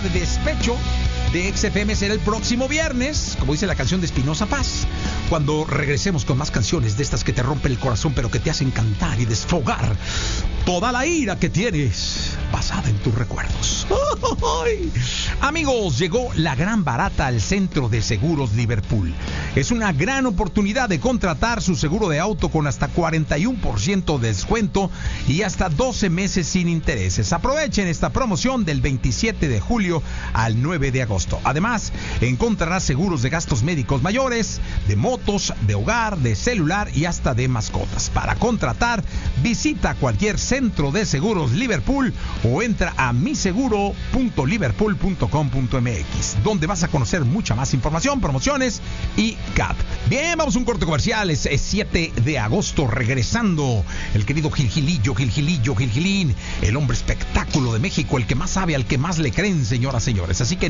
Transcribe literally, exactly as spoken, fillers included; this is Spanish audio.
de despecho de X F M será el próximo viernes, como dice la canción de Espinosa Paz, cuando regresemos con más canciones de estas que te rompen el corazón, pero que te hacen cantar y desfogar toda la ira que tienes basada en tus recuerdos. ¡Ay! Amigos, llegó la gran barata al Centro de Seguros Liverpool. Es una gran oportunidad de contratar su seguro de auto con hasta cuarenta y uno por ciento de descuento y hasta doce meses sin intereses. Aprovechen esta promoción del veintisiete de julio al nueve de agosto. Además, encontrarás seguros de gastos médicos mayores, de motos, de hogar, de celular y hasta de mascotas. Para contratar, visita cualquier centro de seguros Liverpool o entra a mi seguro punto liverpool punto com punto m x, donde vas a conocer mucha más información, promociones y C A T. Bien, vamos a un corte comercial. Es siete de agosto, regresando el querido Gilgilillo, Gilgilillo, Gilgilín, el hombre espectáculo de México, el que más sabe, al que más le creen, señoras y señores. Así que